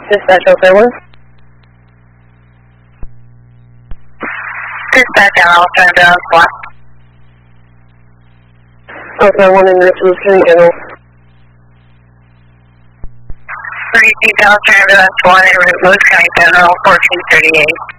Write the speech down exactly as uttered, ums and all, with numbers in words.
Dispatch Alpha one. Dispatch Alpha Ambulance one. Alpha one in Richmond Attorney General. Three Alpha Ambulance one in Route Lewis County General fourteen thirty-eight.